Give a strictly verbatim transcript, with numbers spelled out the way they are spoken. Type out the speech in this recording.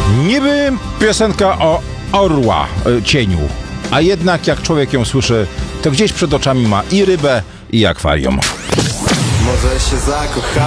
Niby piosenka o orła y, cieniu, a jednak jak człowiek ją słyszy, to gdzieś przed oczami ma i rybę, i akwarium. Może się zakocha.